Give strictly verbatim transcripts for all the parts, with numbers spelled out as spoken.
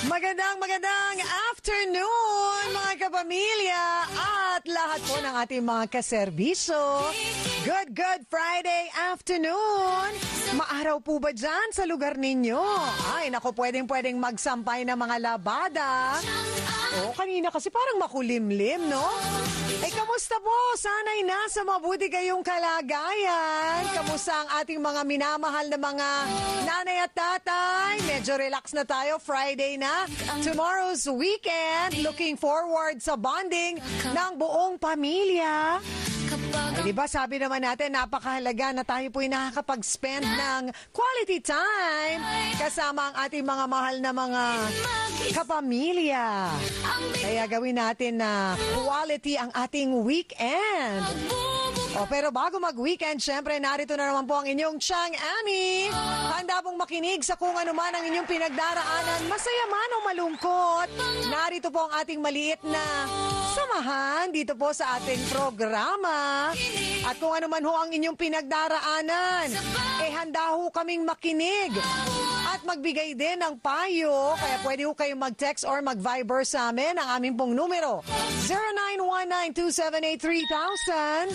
Magandang magandang afternoon mga kapamilya at lahat po ng ating mga kaserbisyo. Good, good Friday afternoon. Maaraw po ba dyan sa lugar ninyo? Ay, naku, pwedeng-pwedeng magsampay ng mga labada. Oh, kanina kasi parang makulimlim, no? Eh, kamusta po? Sana'y nasa mabuti kayong kalagayan. Kamusta ang ating mga minamahal na mga nanay at tatay? Medyo relax na tayo, Friday na. Tomorrow's weekend. Looking forward sa bonding ng buong pamilya. Ay, diba sabi naman natin, napakahalaga na tayo po'y nakakapag-spend ng quality time kasama ang ating mga mahal na mga kapamilya. Kaya gawin natin na quality ang ating weekend. O, pero bago mag-weekend, syempre narito na naman po ang inyong Chang Ami. Handa pong makinig sa kung ano man ang inyong pinagdaraanan, masaya man o malungkot. Narito po ang ating maliit na samahan dito po sa ating programa. At kung ano man ho ang inyong pinagdaraanan, eh handa ho kaming makinig at magbigay din ng payo. Kaya pwede ho kayong mag-text or mag-Viber sa amin. Ang aming pong numero, zero nine one nine two seven eight three thousand.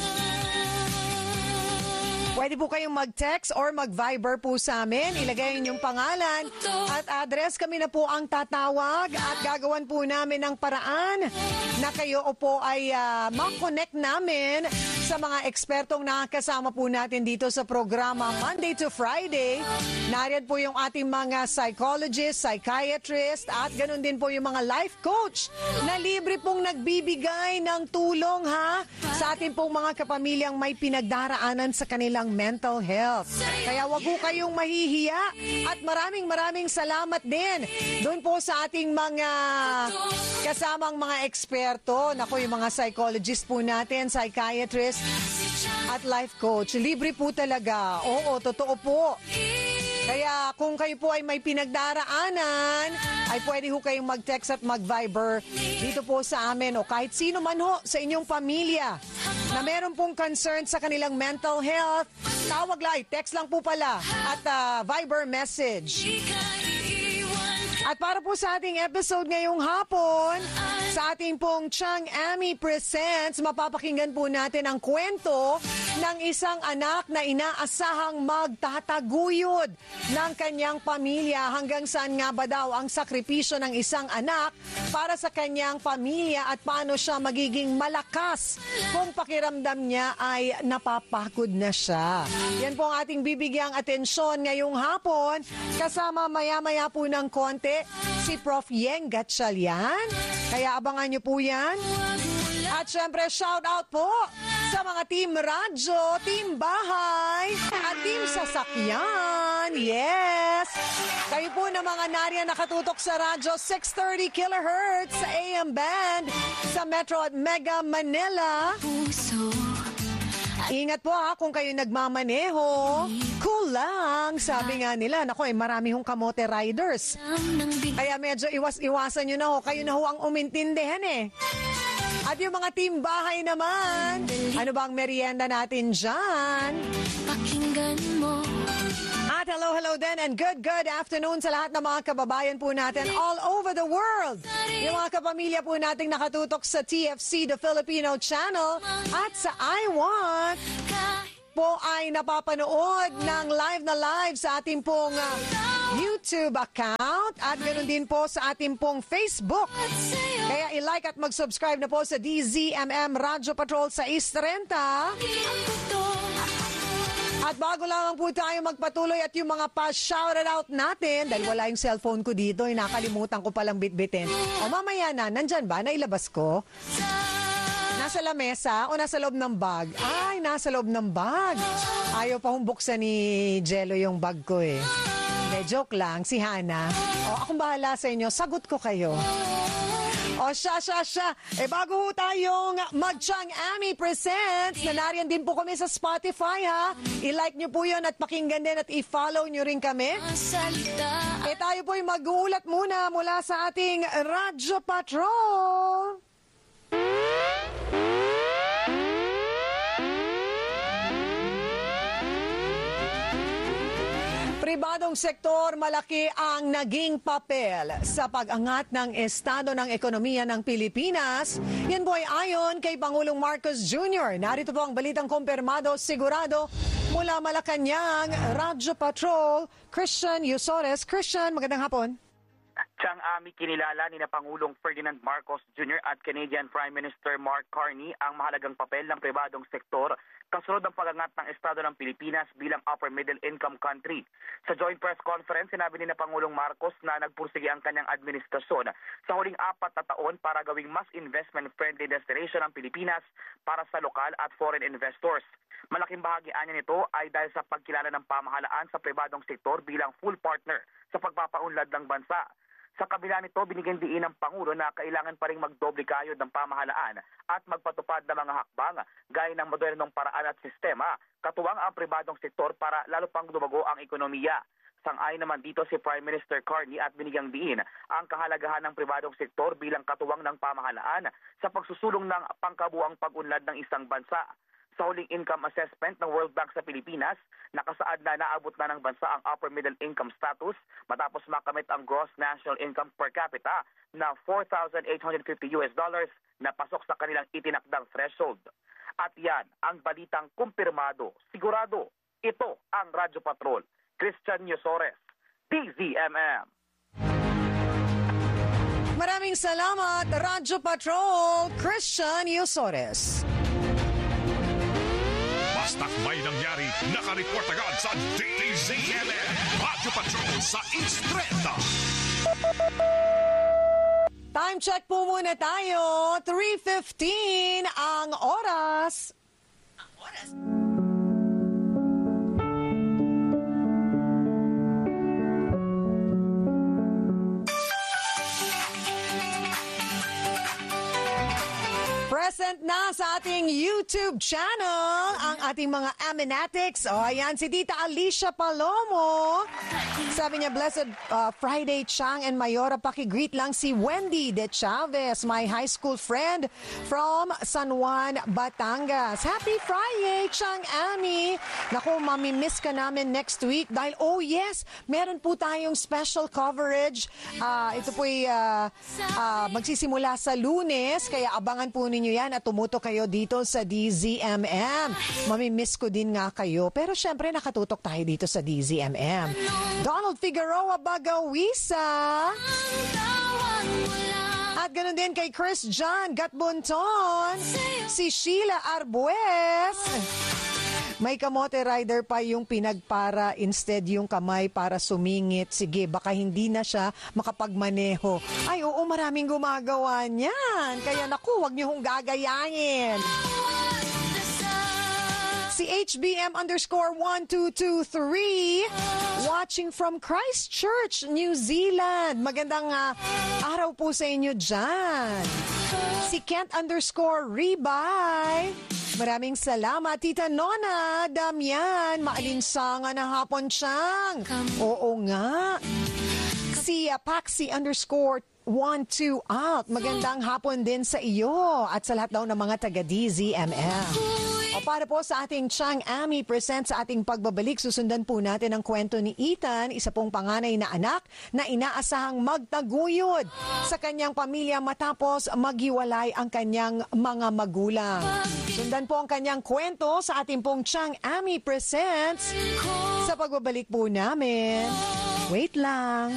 Pwede po kayong mag-text or mag-Viber po sa amin. Ilagay inyong pangalan at address. Kami na po ang tatawag at gagawan po namin ng paraan na kayo po ay uh, ma-connect namin sa mga ekspertong nakakasama po natin dito sa programa Monday to Friday. Nariyan po yung ating mga psychologist, psychiatrist at ganun din po yung mga life coach na libre pong nagbibigay ng tulong ha sa ating pong mga kapamilyang may pinagdaraanan sa kanilang mental health. Kaya wag po kayong mahihiya at maraming maraming salamat din doon po sa ating mga kasamang mga eksperto. Naku, yung mga psychologist po natin, psychiatrist at life coach. Libre po talaga. Oo, totoo po. Kaya kung kayo po ay may pinagdaraanan, ay pwede ho kayong mag-text at mag-Viber dito po sa amin o kahit sino man ho sa inyong pamilya na meron pong concern sa kanilang mental health, tawag lang, text lang po pala at uh, Viber message. At para po sa ating episode ngayong hapon, sa ating pong Chang Ami Presents, mapapakinggan po natin ang kwento ng isang anak na inaasahang magtataguyod ng kanyang pamilya. Hanggang saan nga ba daw ang sakripisyo ng isang anak para sa kanyang pamilya at paano siya magiging malakas kung pakiramdam niya ay napapagod na siya. Yan po ang ating bibigyang atensyon ngayong hapon. Kasama maya-maya po ng konti si Prof Yeng Gatchalian. Kaya abangan niyo po yan. At syempre, shout out po sa mga team radyo, team bahay, at team sasakyan. Yes! Kayo po na mga nariyan nakatutok sa radyo, six thirty kilohertz sa A M band sa Metro at Mega Manila. Ingat po ha kung kayo nagmamaneho. Cool lang. Sabi nga nila, naku eh, marami hong kamote riders. Kaya medyo iwas-iwasan nyo na ho. Kayo na ho ang umintindihan eh. At yung mga team bahay naman, ano ba ang merienda natin dyan? Pakinggan mo. At hello, hello din and good, good afternoon sa lahat ng mga kababayan po natin all over the world. Yung mga kapamilya po nating nakatutok sa T F C, the Filipino Channel, at sa I Want po ay napapanood ng live na live sa ating pong uh, YouTube account at ganoon din po sa ating pong Facebook. Kaya i-like at mag-subscribe na po sa D Z M M Radio Patrol sa East Renta. At bago lamang po tayo magpatuloy at yung mga pa-shouted out natin, dahil wala yung cellphone ko dito, eh, nakalimutan ko palang bitbitin. O mamaya na, nandyan ba? Nailabas ko? Nasa lamesa o nasa loob ng bag? Ay, nasa loob ng bag. Ayaw pa hong buksan ni Jello yung bag ko eh. Hindi, joke lang, si Hana. O, akong bahala sa inyo, sagot ko kayo. O siya, siya, siya. Eh bago ho tayong mag-Chang Ami Presents, na nariyan din po kami sa Spotify ha. I-like nyo po yun at pakinggan din at i-follow nyo rin kami. Eh tayo po'y mag-uulat muna mula sa ating Radyo Patrol. pribadong sektor malaki ang naging papel sa pag-angat ng estado ng ekonomiya ng Pilipinas. Yan po ay ayon kay Pangulong Marcos Junior Narito po ang balitang kumpirmado, sigurado mula Malacanang, Radyo Patrol, Christian Yusores. Christian, magandang hapon. Siyang aming kinilala ni na Pangulong Ferdinand Marcos Junior at Canadian Prime Minister Mark Carney ang mahalagang papel ng pribadong sektor kasunod ng pag-angat ng estado ng Pilipinas bilang upper middle income country. Sa joint press conference, sinabi ni na Pangulong Marcos na nagpursige ang kanyang administrasyon sa huling apat na taon para gawing mas investment-friendly destination ang Pilipinas para sa lokal at foreign investors. Malaking bahagi niya nito ay dahil sa pagkilala ng pamahalaan sa pribadong sektor bilang full partner sa pagpapaunlad ng bansa. Sa kabila nito, binigyan diin ng Pangulo na kailangan pa rin magdoble kayod ng pamahalaan at magpatupad ng mga hakbang gaya ng modernong paraan at sistema, katuwang ang pribadong sektor para lalo pang lumago ang ekonomiya. Sang-ayon naman dito si Prime Minister Carney at binigyang diin ang kahalagahan ng pribadong sektor bilang katuwang ng pamahalaan sa pagsusulong ng pangkabuang pag-unlad ng isang bansa. Sa huling income assessment ng World Bank sa Pilipinas, nakasaad na naabot na ng bansa ang upper middle income status matapos makamit ang gross national income per capita na four thousand eight hundred fifty US dollars na pasok sa kanilang itinakdang threshold. At yan ang balitang kumpirmado, sigurado. Ito ang Radyo Patrol, Christian Yusores, D Z M M. Maraming salamat, Radyo Patrol, Christian Yusores. Basta't may nangyari, nakareport agad sa D Z M M. Radyo Patrol sa East Trenta. Time check po muna tayo. three fifteen ang oras. Ang oras? Present na sa ating YouTube channel ang ating mga Aminatics. O, ayan, si Tita Alicia Palomo. Sabi niya, Blessed uh, Friday, Chang and Mayora. Pakigreet lang si Wendy De Chavez, my high school friend from San Juan, Batangas. Happy Friday, Chang Ami. Naku, mamimiss ka namin next week dahil, oh yes, meron po tayong special coverage. Uh, ito po'y uh, uh, magsisimula sa Lunes, kaya abangan po ninyo yan at tumuto kayo dito sa D Z M M. Mamimiss ko din nga kayo. Pero syempre nakatutok tayo dito sa D Z M M. Donald Figueroa Bagawisa. At ganun din kay Chris John Gatbunton. Si Sheila Arbues. May kamote rider pa yung pinagpara instead yung kamay para sumingit. Sige, baka hindi na siya makapagmaneho. Ay, oo, maraming gumagawa niyan. Kaya naku, wag niyo hong gagayahin. Si H B M underscore one two two three watching from Christchurch, New Zealand. Magandang uh, araw po sa inyo dyan. Si Kent underscore Rebay. Maraming salamat, Tita Nona Damian. Maalinsangan na hapon siyang. Oo nga. Si uh, Paxi underscore one two out. Magandang hapon din sa iyo at sa lahat daw ng mga taga D Z M M. O para po sa ating Chang Ami present sa ating pagbabalik, susundan po natin ang kwento ni Ethan, isa pong panganay na anak na inaasahang magtaguyod sa kanyang pamilya matapos maghiwalay ang kanyang mga magulang. Sundan po ang kanyang kwento sa ating pong Chang Ami presents sa pagbabalik po namin. Wait lang.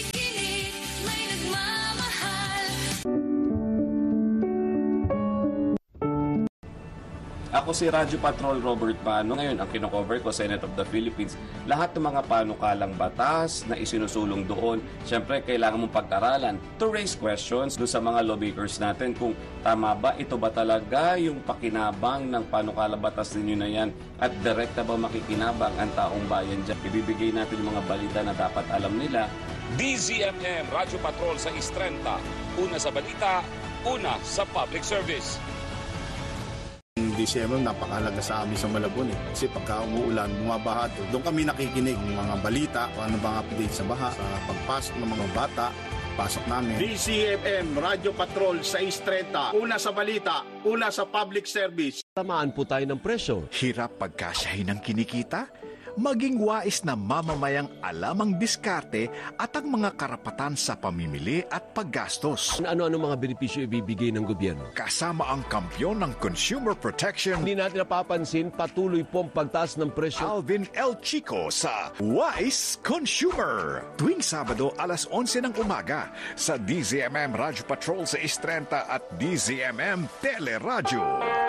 Ako si Radyo Patrol Robert Pano. Ngayon, ang kinocover ko, Senate of the Philippines. Lahat ng mga panukalang batas na isinusulong doon, syempre, kailangan mong pag-aralan to raise questions doon sa mga lawmakers natin kung tama ba, ito ba talaga yung pakinabang ng panukalang batas ninyo na yan at direkta ba makikinabang ang taong bayan dyan. Ibibigay natin yung mga balita na dapat alam nila. D Z M M Radyo Patrol sa East Trenta. Una sa balita, una sa public service. D Z M M napakalaga sa amin sa Malabon eh. Kasi pagka umuulan, bumabaha to. Doon kami nakikinig ng mga balita, kung ano bang update sa baha, sa pagpasok ng mga bata, pasok namin. D Z M M Radio Patrol sa East Trenta. Una sa balita, una sa public service. Tamaan po tayo ng presyo. Hirap pagkasyahin ng kinikita? maging wais na mamamayang alam ang diskarte at ang mga karapatan sa pamimili at paggastos. Ano-ano mga benepisyo ibibigay ng gobyerno? Kasama ang kampyon ng consumer protection, Hindi natin napapansin, patuloy po ang pagtaas ng presyo. Alvin L. Chico sa Wise Consumer. Tuwing Sabado alas onse ng umaga sa D Z M M Radyo Patrol sa Istrenta at D Z M M Teleradyo.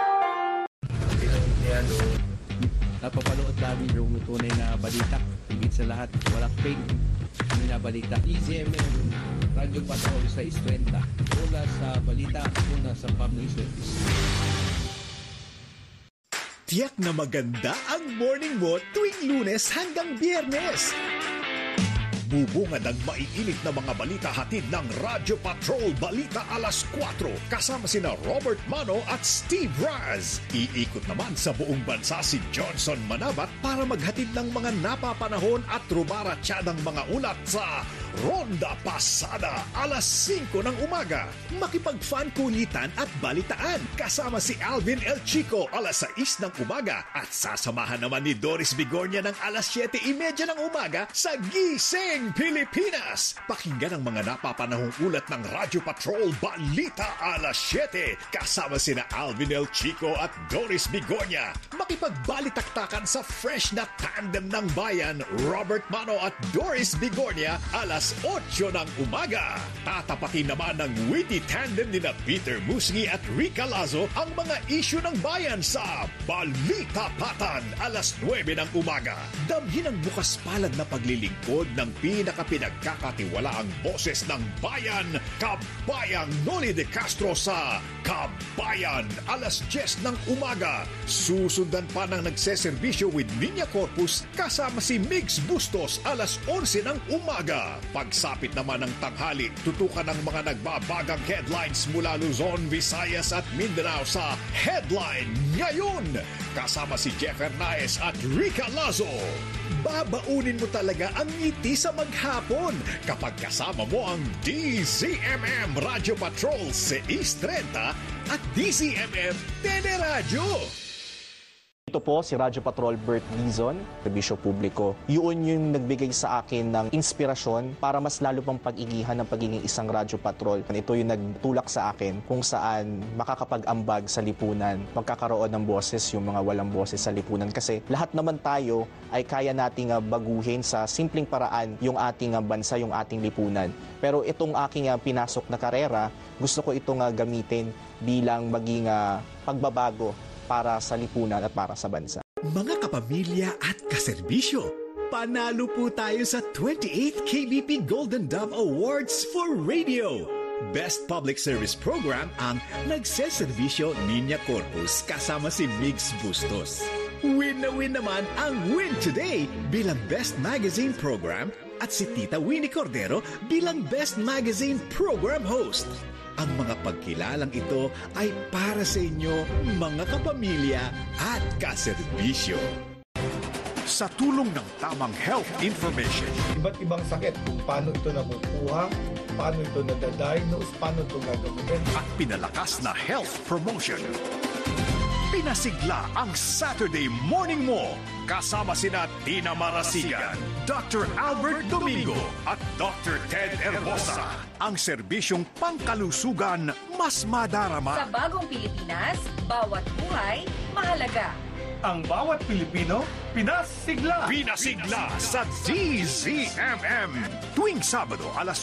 Napapanood namin yung tunay na balita. Higit sa lahat, walang fake na balita. D Z M M, Radyo Patrol sa Istrenta. Una sa balita, una sa public service. Tiyak na maganda ang morning mo tuwing Lunes hanggang Biyernes. Bubungad ang maiinit na mga balita hatid ng Radyo Patrol Balita alas kwatro kasama sina Robert Mano at Steve Raz. Iikot naman sa buong bansa si Johnson Manabat para maghatid ng mga napapanahon at rumaratsyadang mga ulat sa Ronda Pasada alas singko ng umaga. Makipag-fan kulitan at balitaan kasama si Alvin El Chico alas sais ng umaga at sasamahan naman ni Doris Bigornia ng alas siyete trenta ng umaga sa Gising Pilipinas. Pakinggan ang mga napapanahong ulat ng Radyo Patrol Balita alas siyete kasama sina Alvin El Chico at Doris Bigornia. Makipagbalitaktakan sa fresh na tandem ng bayan Robert Mano at Doris Bigornia alas otso ng umaga. Tatapatin naman ng witty tandem ni na Peter Musngi at Rica Lazo ang mga isyu ng bayan sa Balita Patan alas nuwebe ng umaga. Damhin ang bukas palad na paglilingkod ng pinakapinagkakatiwalaang boses ng bayan, Kabayang Noli de Castro sa Kabayan alas diyes ng umaga. Susundan pa ng nagseserbisyo with Niña Corpus kasama si Migs Bustos alas onse ng umaga. Pagsapit naman ng tanghali, tutukan ng mga nagbabagang headlines mula Luzon, Visayas at Mindanao sa Headline Ngayon. Kasama si Jeff Hernaez at Rica Lazo. Babaunin mo talaga ang ngiti sa maghapon kapag kasama mo ang D Z M M Radyo Patrol sais trenta at D Z M M Teleradyo. Ito po si Radyo Patrol Bert Dizon, serbisyo publiko. Yun yung nagbigay sa akin ng inspirasyon para mas lalo pang pag-igihan ng pagiging isang Radyo Patrol. Ito yung nagtulak sa akin kung saan makakapag-ambag sa lipunan, magkakaroon ng boses yung mga walang boses sa lipunan. Kasi lahat naman tayo ay kaya nating baguhin sa simpleng paraan yung ating bansa, yung ating lipunan. Pero itong aking pinasok na karera, gusto ko itong gamitin bilang maging pagbabago para sa lipunan at para sa bansa. Mga kapamilya at kaserbisyo, panalo po tayo sa twenty-eighth K B P Golden Dove Awards for Radio. Best Public Service Program ang nagseserbisyo Niña Corpus kasama si Migs Bustos. Win na win naman ang Win Today bilang Best Magazine Program at si Tita Winnie Cordero bilang Best Magazine Program Host. Ang mga pagkilalang ito ay para sa inyo, mga kapamilya at kaserbisyo. Sa tulong ng tamang health information, iba't ibang sakit, kung paano ito nakukuha, paano ito nadadiagnose, paano ito gagamitin. At pinalakas na health promotion. Pinasigla ang Saturday Morning Mo kasama sina Tina Marasigan, Doctor Albert Domingo at Doctor Ted Herbosa. Ang serbisyong pangkalusugan mas madarama. Sa bagong Pilipinas, bawat buhay mahalaga. Ang bawat Pilipino, pinasigla. Pinasigla sa D Z M M. Tuwing Sabado, alas